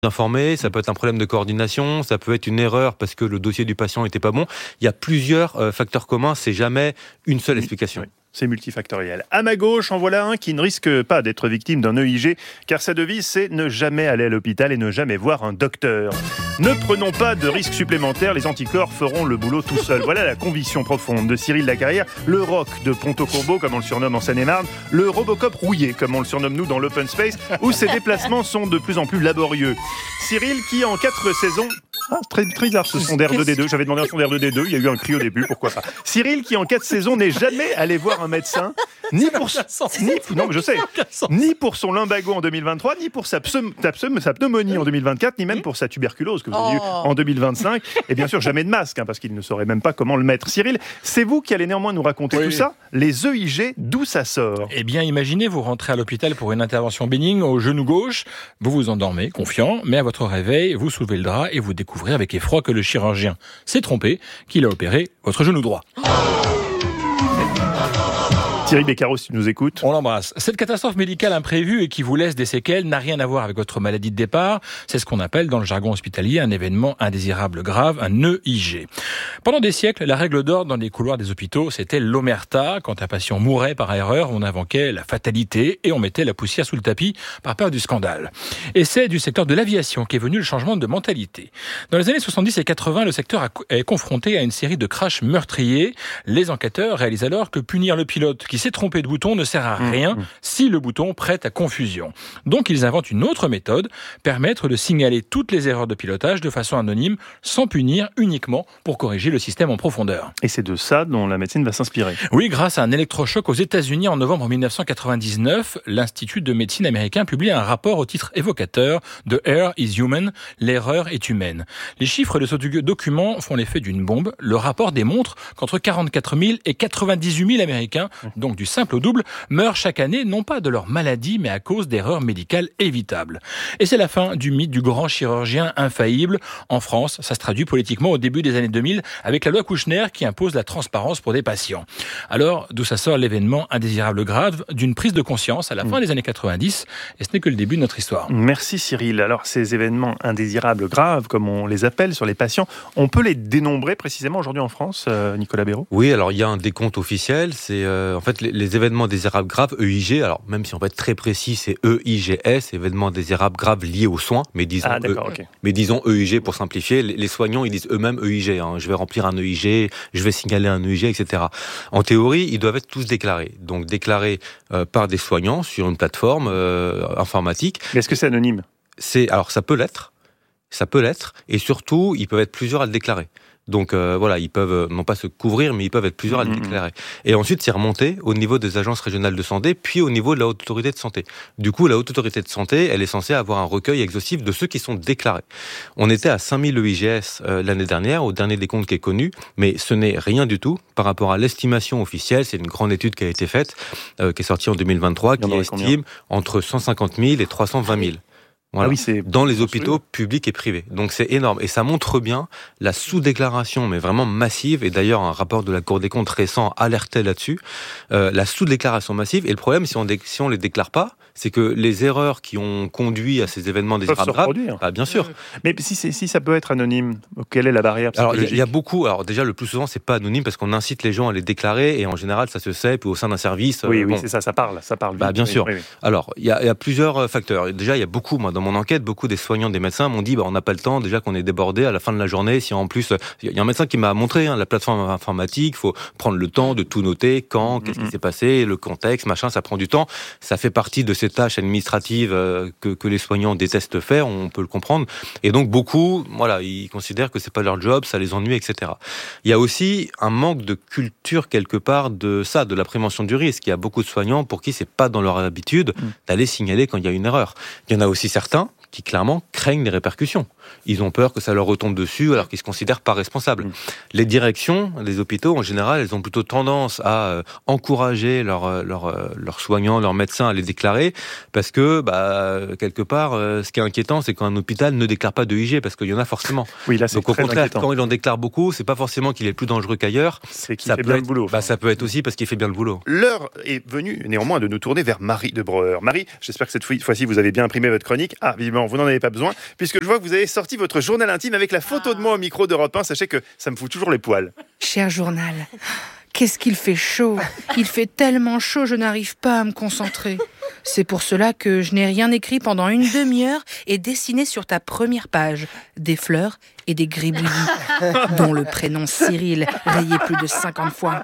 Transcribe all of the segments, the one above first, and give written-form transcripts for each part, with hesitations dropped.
informé, ça peut être un problème de coordination, ça peut être une erreur parce que le dossier du patient n'était pas bon. Il y a plusieurs facteurs communs, c'est jamais une seule explication. Oui. C'est multifactoriel. À ma gauche, en voilà un qui ne risque pas d'être victime d'un EIG, car sa devise, c'est ne jamais aller à l'hôpital et ne jamais voir un docteur. Ne prenons pas de risques supplémentaires, les anticorps feront le boulot tout seuls. Voilà la conviction profonde de Cyril Lacarrière, le rock de Ponto Combo, comme on le surnomme en Seine-et-Marne, le Robocop rouillé, comme on le surnomme nous dans l'open space, où ses déplacements sont de plus en plus laborieux. Cyril qui, en 4 saisons... très bizarre ce son d'R2D2, j'avais demandé un son d'R2D2, il y a eu un cri au début, pourquoi pas. Cyril qui, en 4 saisons, n'est jamais allé voir un médecin, ni pour son lumbago en 2023, ni pour sa pneumonie en 2024, ni même pour sa tuberculose que vous avez eue en 2025. Et bien sûr, jamais de masque, parce qu'il ne saurait même pas comment le mettre. Cyril, c'est vous qui allez néanmoins nous raconter tout ça. Les EIG, d'où ça sort? Eh bien, imaginez, vous rentrez à l'hôpital pour une intervention bénigne au genou gauche, vous vous endormez, confiant, mais à votre réveil, vous soulevez le drap et vous découvrez avec effroi que le chirurgien s'est trompé, qu'il a opéré votre genou droit. Thierry Beccaro, si tu nous écoutes. On l'embrasse. Cette catastrophe médicale imprévue et qui vous laisse des séquelles n'a rien à voir avec votre maladie de départ. C'est ce qu'on appelle dans le jargon hospitalier un événement indésirable grave, un EIG. Pendant des siècles, la règle d'or dans les couloirs des hôpitaux, c'était l'omerta. Quand un patient mourait par erreur, on invoquait la fatalité et on mettait la poussière sous le tapis par peur du scandale. Et c'est du secteur de l'aviation qu'est venu le changement de mentalité. Dans les années 70 et 80, le secteur est confronté à une série de crashs meurtriers. Les enquêteurs réalisent alors que punir le pilote qui s'est trompé de bouton ne sert à rien si le bouton prête à confusion. Donc ils inventent une autre méthode, permettre de signaler toutes les erreurs de pilotage de façon anonyme, sans punir, uniquement pour corriger le système en profondeur. Et c'est de ça dont la médecine va s'inspirer. Oui, grâce à un électrochoc aux États-Unis en novembre 1999, l'Institut de médecine américain publie un rapport au titre évocateur de Error is Human, l'erreur est humaine. Les chiffres de ce document font l'effet d'une bombe. Le rapport démontre qu'entre 44 000 et 98 000 Américains, donc du simple au double, meurent chaque année, non pas de leur maladie, mais à cause d'erreurs médicales évitables. Et c'est la fin du mythe du grand chirurgien infaillible. En France, ça se traduit politiquement au début des années 2000 avec la loi Kouchner qui impose la transparence pour des patients. Alors, d'où ça sort l'événement indésirable grave d'une prise de conscience à la fin des années 90, et ce n'est que le début de notre histoire. Merci Cyril. Alors, ces événements indésirables graves, comme on les appelle sur les patients, on peut les dénombrer précisément aujourd'hui en France, Nicolas Béraud? Oui, alors il y a un décompte officiel, c'est en fait les événements indésirables graves, EIG, alors même si on va être très précis, c'est EIGS, événements indésirables graves liés aux soins, mais disons EIG pour simplifier. Les soignants, ils disent eux-mêmes EIG, je vais remplir un EIG, je vais signaler un EIG, etc. En théorie, ils doivent être tous déclarés. Donc déclarés par des soignants sur une plateforme informatique. Mais est-ce que c'est anonyme? Alors ça peut l'être, et surtout, ils peuvent être plusieurs à le déclarer. Donc voilà, ils peuvent non pas se couvrir, mais ils peuvent être plusieurs à le déclarer. Et ensuite, c'est remonté au niveau des agences régionales de santé, puis au niveau de la Haute Autorité de Santé. Du coup, la Haute Autorité de Santé, elle est censée avoir un recueil exhaustif de ceux qui sont déclarés. On était à 5000 EIGS l'année dernière, au dernier décompte qui est connu, mais ce n'est rien du tout par rapport à l'estimation officielle. C'est une grande étude qui a été faite, qui est sortie en 2023, qui estime entre 150 000 et 320 000. Voilà. Dans les hôpitaux publics et privés. Donc c'est énorme. Et ça montre bien la sous-déclaration, mais vraiment massive. Et d'ailleurs, un rapport de la Cour des comptes récent alertait là-dessus. La sous-déclaration massive. Et le problème, si on les déclare pas, c'est que les erreurs qui ont conduit à ces événements indésirables graves, bien sûr. Mais si ça peut être anonyme, quelle est la barrière psychologique? Alors il y a beaucoup. Alors déjà, le plus souvent, c'est pas anonyme parce qu'on incite les gens à les déclarer et en général, ça se sait. Puis au sein d'un service, oui, c'est ça. Ça parle. Bien sûr. Oui. Alors il y a plusieurs facteurs. Déjà, il y a beaucoup. Moi, dans mon enquête, beaucoup des soignants, des médecins m'ont dit, on n'a pas le temps. Déjà qu'on est débordé à la fin de la journée. Si en plus, il y a un médecin qui m'a montré la plateforme informatique. Faut prendre le temps de tout noter. Quand, qu'est-ce qui s'est passé, le contexte, machin. Ça prend du temps. Ça fait partie de ces tâches administratives que les soignants détestent faire, on peut le comprendre. Et donc beaucoup, ils considèrent que c'est pas leur job, ça les ennuie, etc. Il y a aussi un manque de culture quelque part de la prévention du risque. Il y a beaucoup de soignants pour qui c'est pas dans leur habitude d'aller signaler quand il y a une erreur. Il y en a aussi certains qui clairement craignent les répercussions. ils ont peur que ça leur retombe dessus alors qu'ils se considèrent pas responsables. Les directions des hôpitaux, en général, elles ont plutôt tendance à encourager leurs soignants, leurs médecins à les déclarer, parce que quelque part, ce qui est inquiétant, c'est quand un hôpital ne déclare pas de IG, parce qu'il y en a forcément. Oui, là, c'est donc au très contraire, inquiétant. quand il en déclare beaucoup, c'est pas forcément qu'il est plus dangereux qu'ailleurs. C'est qu'il fait bien le boulot. Ça peut être aussi parce qu'il fait bien le boulot. L'heure est venue néanmoins de nous tourner vers Marie de Breuer. Marie, j'espère que cette fois-ci vous avez bien imprimé votre chronique. Ah, visiblement, vous n'en avez pas besoin, puisque je vois que vous avez sorti votre journal intime avec la photo de moi au micro d'Europe 1. Sachez que ça me fout toujours les poils. Cher journal, qu'est-ce qu'il fait chaud. Il fait tellement chaud, je n'arrive pas à me concentrer. C'est pour cela que je n'ai rien écrit pendant une demi-heure et dessiné sur ta première page des fleurs et des gribouillis, dont le prénom Cyril rayé plus de 50 fois.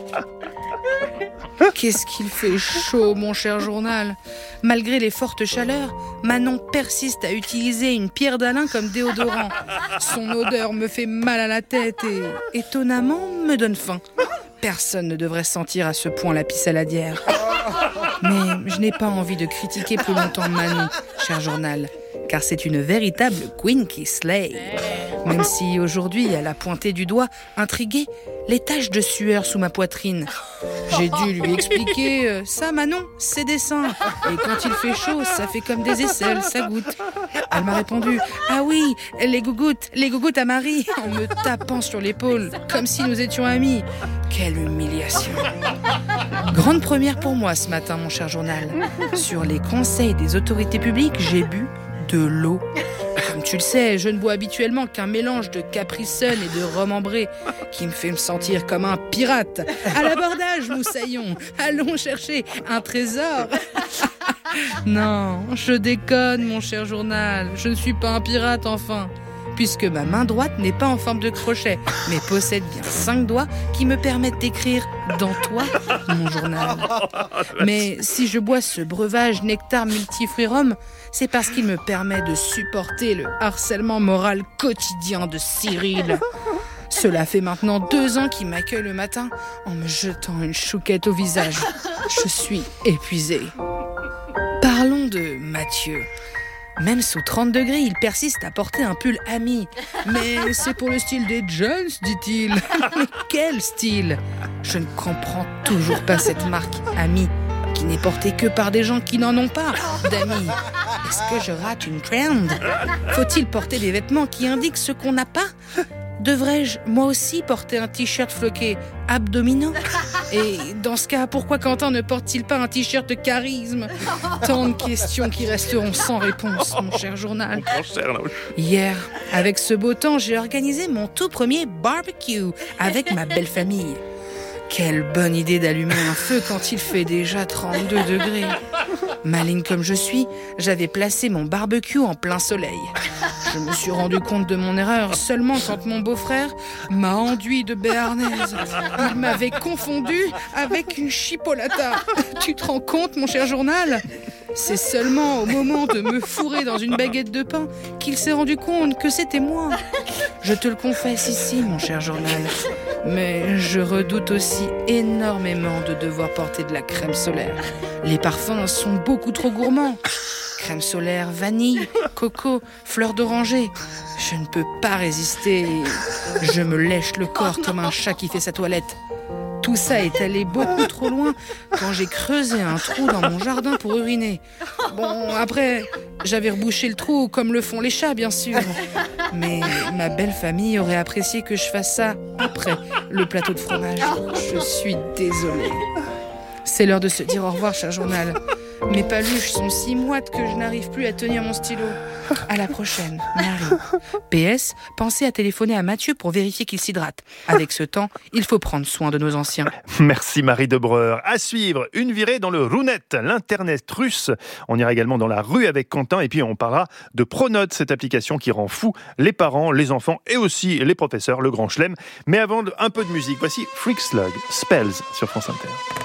Qu'est-ce qu'il fait chaud, mon cher journal. Malgré les fortes chaleurs, Manon persiste à utiliser une pierre d'Alain comme déodorant. Son odeur me fait mal à la tête et, étonnamment, me donne faim. Personne ne devrait sentir à ce point la pissaladière. Mais je n'ai pas envie de critiquer plus longtemps Manon, cher journal, car c'est une véritable queen qui slay. Même si aujourd'hui elle a pointé du doigt, intriguée, les taches de sueur sous ma poitrine. J'ai dû lui expliquer ça Manon, c'est des seins. Et quand il fait chaud, ça fait comme des aisselles, ça goûte. Elle m'a répondu ah oui, les gougouttes à Marie, en me tapant sur l'épaule, comme si nous étions amis. Quelle humiliation. Grande première pour moi ce matin, mon cher journal. Sur les conseils des autorités publiques, j'ai bu de l'eau. Comme tu le sais, je ne bois habituellement qu'un mélange de Capri Sun et de rhum ambré qui me fait me sentir comme un pirate. À l'abordage, moussaillon. Allons chercher un trésor. Non, je déconne, mon cher journal. Je ne suis pas un pirate, enfin. Puisque ma main droite n'est pas en forme de crochet, mais possède bien 5 doigts qui me permettent d'écrire dans toi, mon journal. Mais si je bois ce breuvage nectar multifruits rhum, c'est parce qu'il me permet de supporter le harcèlement moral quotidien de Cyril. Cela fait maintenant 2 ans qu'il m'accueille le matin en me jetant une chouquette au visage. Je suis épuisée. Parlons de Mathieu. Même sous 30 degrés, il persiste à porter un pull Ami. Mais c'est pour le style des Jones, dit-il. Mais quel style ? Je ne comprends toujours pas cette marque Ami, qui n'est portée que par des gens qui n'en ont pas d'amis. Est-ce que je rate une trend ? Faut-il porter des vêtements qui indiquent ce qu'on n'a pas ? Devrais-je, moi aussi, porter un t-shirt floqué abdominaux ? Et dans ce cas, pourquoi Quentin ne porte-t-il pas un t-shirt de charisme ? Tant de questions qui resteront sans réponse, mon cher journal. Hier, avec ce beau temps, j'ai organisé mon tout premier barbecue avec ma belle famille. Quelle bonne idée d'allumer un feu quand il fait déjà 32 degrés. Maligne comme je suis, j'avais placé mon barbecue en plein soleil. Je me suis rendu compte de mon erreur seulement quand mon beau-frère m'a enduit de béarnaise. Il m'avait confondu avec une chipolata. Tu te rends compte, mon cher journal ? C'est seulement au moment de me fourrer dans une baguette de pain qu'il s'est rendu compte que c'était moi. Je te le confesse ici, mon cher journal. Mais je redoute aussi énormément de devoir porter de la crème solaire. Les parfums sont beaucoup trop gourmands. Crème solaire, vanille, coco, fleur d'oranger. Je ne peux pas résister. Je me lèche le corps comme un chat qui fait sa toilette. Tout ça est allé beaucoup trop loin quand j'ai creusé un trou dans mon jardin pour uriner. Bon, après, j'avais rebouché le trou comme le font les chats, bien sûr. Mais ma belle famille aurait apprécié que je fasse ça après le plateau de fromage. Je suis désolée. C'est l'heure de se dire au revoir, cher journal. Mes paluches sont si moites que je n'arrive plus à tenir mon stylo. À la prochaine, Marie. PS, pensez à téléphoner à Mathieu pour vérifier qu'il s'hydrate. Avec ce temps, il faut prendre soin de nos anciens. Merci Marie de Breuer. À suivre, une virée dans le Rounette, l'internet russe. On ira également dans la rue avec Quentin et puis on parlera de Pronote, cette application qui rend fou les parents, les enfants et aussi les professeurs, le grand chelem. Mais avant, un peu de musique. Voici Freak Slug, Spells sur France Inter.